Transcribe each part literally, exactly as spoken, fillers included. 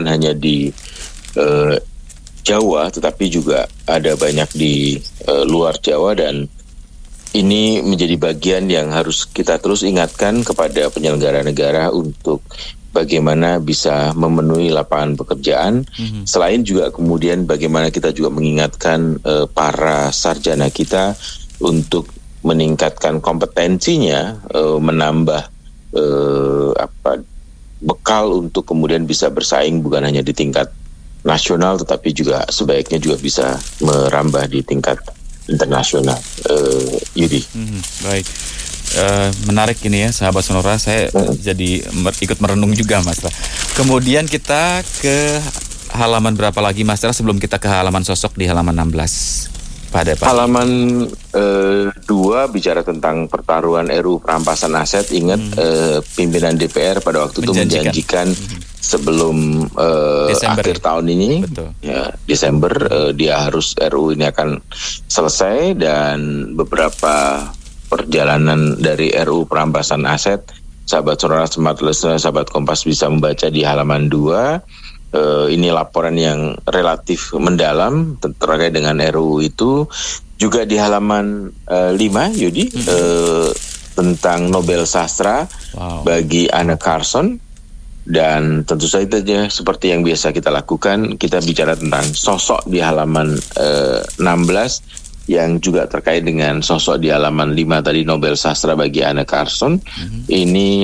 hanya di uh, Jawa, tetapi juga ada banyak di uh, luar Jawa, dan ini menjadi bagian yang harus kita terus ingatkan kepada penyelenggara negara untuk bagaimana bisa memenuhi lapangan pekerjaan. Mm-hmm. Selain juga kemudian bagaimana kita juga mengingatkan uh, para sarjana kita untuk meningkatkan kompetensinya, uh, menambah uh, apa bekal untuk kemudian bisa bersaing bukan hanya di tingkat nasional, tetapi juga sebaiknya juga bisa merambah di tingkat internasional. uh, Yudi. Hmm, baik, uh, menarik ini ya sahabat Sonora, saya hmm. jadi mer- ikut merenung juga Mas Tra. Kemudian kita ke halaman berapa lagi Mas Tra sebelum kita ke halaman sosok di halaman enam belas pada pagi. Halaman uh, dua bicara tentang pertaruhan R U perampasan aset. Ingat hmm. uh, pimpinan D P R pada waktu itu menjanjikan hmm. sebelum uh, akhir tahun ini, Betul. ya Desember uh, dia harus R U ini akan selesai, dan beberapa perjalanan dari R U perampasan aset sahabat Sonora, Smart Listener, sahabat Kompas bisa membaca di halaman dua. Uh, ini laporan yang relatif mendalam terkait dengan R U itu. Juga di halaman uh, lima, Yudi, hmm. uh, tentang Nobel Sastra wow. bagi Anne Carson. Dan tentu saja seperti yang biasa kita lakukan, kita bicara tentang sosok di halaman uh, enam belas yang juga terkait dengan sosok di halaman lima tadi, Nobel Sastra bagi Anne Carson. Hmm. Ini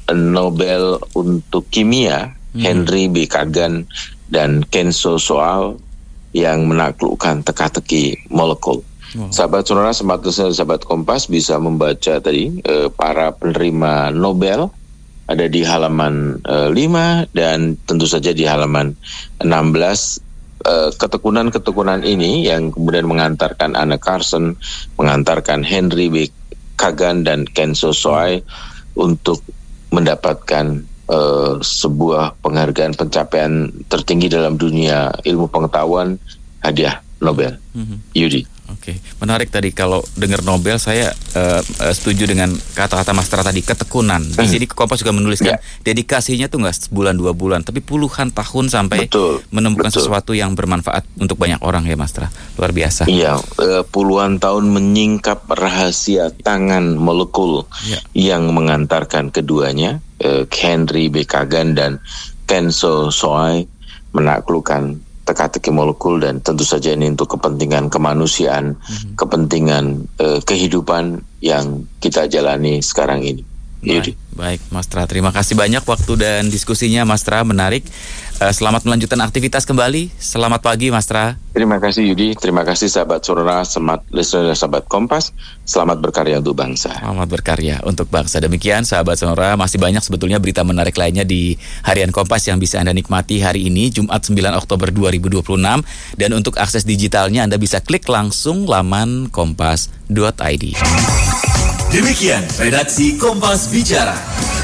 Nobel untuk kimia, Henry B. Kagan dan Kenzo Soal yang menaklukkan teka-teki molekul. Wow. Sahabat Sonora, sahabat Kompas bisa membaca tadi eh, para penerima Nobel ada di halaman eh, lima, dan tentu saja di halaman enam belas eh, ketekunan-ketekunan ini yang kemudian mengantarkan Anne Carson, mengantarkan Henry B. Kagan dan Kenzo Soal untuk mendapatkan Uh, sebuah penghargaan pencapaian tertinggi dalam dunia ilmu pengetahuan, hadiah Nobel. Mm-hmm. Yudi. Oke, okay. Menarik tadi kalau dengar Nobel, saya uh, uh, setuju dengan kata-kata Mas Tra tadi, ketekunan. Di mm. sini Kompas juga menuliskan yeah. dedikasinya tuh nggak sebulan dua bulan, tapi puluhan tahun sampai betul, menemukan betul. sesuatu yang bermanfaat untuk banyak orang ya Mas Tra. Luar biasa. Iya, uh, puluhan tahun menyingkap rahasia tangan molekul yeah. yang mengantarkan keduanya, uh, Henry B. Kagan dan Kenzo Soal, menaklukkan teka-teki molekul, dan tentu saja ini untuk kepentingan kemanusiaan, mm-hmm. kepentingan uh, kehidupan yang kita jalani sekarang ini. Baik, baik Mas Tra, terima kasih banyak waktu dan diskusinya Mas Tra, menarik. Uh, selamat melanjutkan aktivitas kembali. Selamat pagi Mas Tra. Terima kasih Yudi, terima kasih sahabat Sonora, Smart Listener, sahabat Kompas. Selamat berkarya untuk bangsa. Selamat berkarya untuk bangsa. Demikian sahabat Sonora, masih banyak sebetulnya berita menarik lainnya di Harian Kompas yang bisa Anda nikmati hari ini Jumat sembilan Oktober dua ribu dua puluh enam. Dan untuk akses digitalnya Anda bisa klik langsung laman kompas dot i d. Demikian redaksi Kompas Bicara.